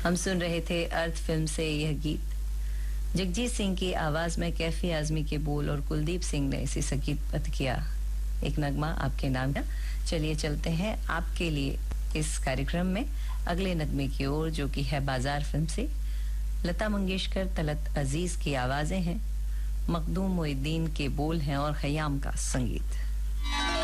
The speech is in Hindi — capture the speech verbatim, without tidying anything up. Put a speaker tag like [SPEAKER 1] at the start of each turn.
[SPEAKER 1] हम सुन रहे थे अर्थ फिल्म से यह गीत। जगजीत सिंह की आवाज में कैफी आजमी के बोल और कुलदीप सिंह ने इसे संगीतबद्ध किया। एक नगमा आपके नाम का। चलिए चलते हैं आपके लिए इस कार्यक्रम में अगले नगमे की ओर, जो कि है बाजार फिल्म से। लता मंगेशकर, तलत अजीज की आवाजें हैं, मखदूम मोइद्दीन के बोल हैं और खयाम का संगीत।